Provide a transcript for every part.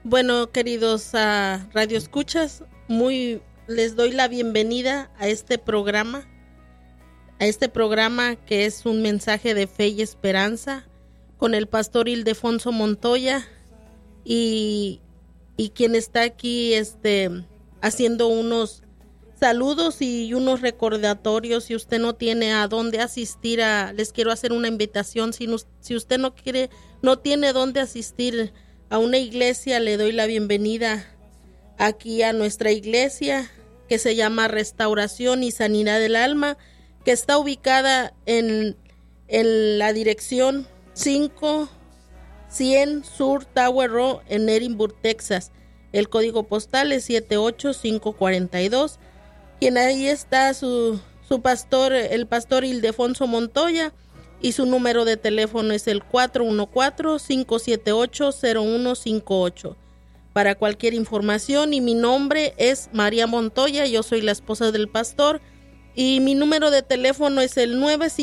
Bueno, queridos Radio Escuchas, les doy la bienvenida a este programa que es un mensaje de fe y esperanza con el pastor Ildefonso Montoya y quien está aquí haciendo unos saludos y unos recordatorios. Si usted no tiene a dónde asistir, les quiero hacer una invitación. Si usted no tiene dónde asistir a una iglesia, le doy la bienvenida aquí a nuestra iglesia que se llama Restauración y Sanidad del Alma, que está ubicada en la dirección 5100 Sur Tower Road en Edinburgh, Texas. El código postal es 78542. Quien ahí está su pastor, el pastor Ildefonso Montoya, y su número de teléfono es el 414-578-0158. Para cualquier información, y mi nombre es María Montoya, yo soy la esposa del pastor, y mi número de teléfono es el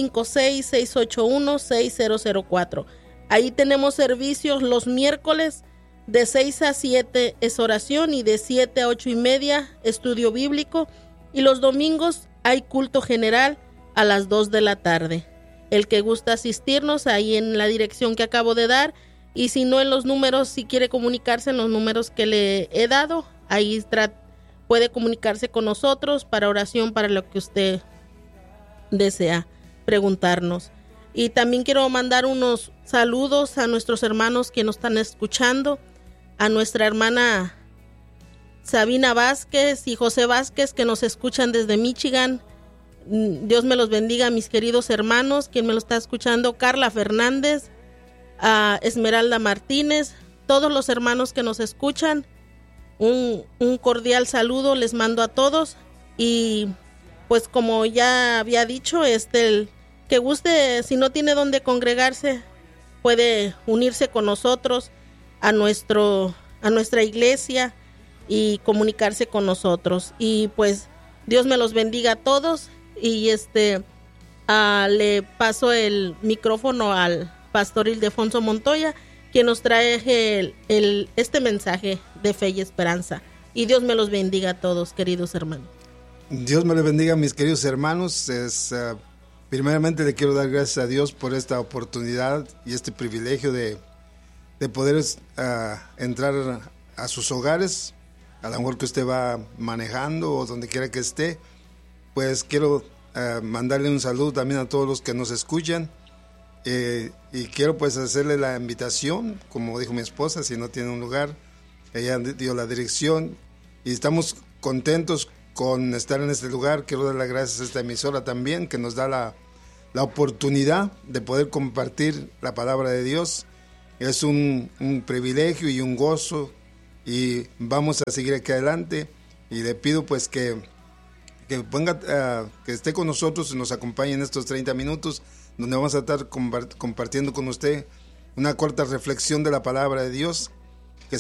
956-681-6004. Ahí tenemos servicios los miércoles de 6 a 7 es oración y de 7 a 8:30 estudio bíblico, y los domingos hay culto general a las 2 de la tarde. El que gusta asistirnos ahí en la dirección que acabo de dar, y si no en los números, si quiere comunicarse en los números que le he dado, ahí puede comunicarse con nosotros para oración, para lo que usted desea preguntarnos. Y también quiero mandar unos saludos a nuestros hermanos que nos están escuchando, a nuestra hermana Sabina Vázquez y José Vázquez, que nos escuchan desde Michigan. Dios me los bendiga, mis queridos hermanos. Quien me lo está escuchando, Carla Fernández, a Esmeralda Martínez, todos los hermanos que nos escuchan, un cordial saludo les mando a todos. Y pues como ya había dicho, el que guste, si no tiene dónde congregarse, puede unirse con nosotros a nuestra iglesia y comunicarse con nosotros. Y pues Dios me los bendiga a todos. Y le paso el micrófono al pastor Ildefonso Montoya, quien nos trae este mensaje de fe y esperanza. Y Dios me los bendiga a todos, queridos hermanos. Dios me los bendiga, mis queridos hermanos. Primeramente le quiero dar gracias a Dios por esta oportunidad y este privilegio de poder entrar a sus hogares. A lo mejor que usted va manejando o donde quiera que esté, pues quiero mandarle un saludo también a todos los que nos escuchan, y quiero pues hacerle la invitación, como dijo mi esposa, si no tiene un lugar, ella dio la dirección y estamos contentos con estar en este lugar. Quiero dar las gracias a esta emisora también, que nos da la oportunidad de poder compartir la palabra de Dios. Es un privilegio y un gozo, y vamos a seguir aquí adelante, y le pido pues que esté con nosotros y nos acompañe en estos 30 minutos donde vamos a estar compartiendo con usted una corta reflexión de la palabra de Dios,